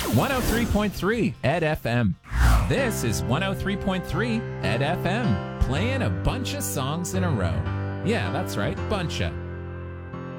103.3 Ed FM. This is 103.3 Ed FM, playing a bunch of songs in a row. Yeah, that's right, buncha.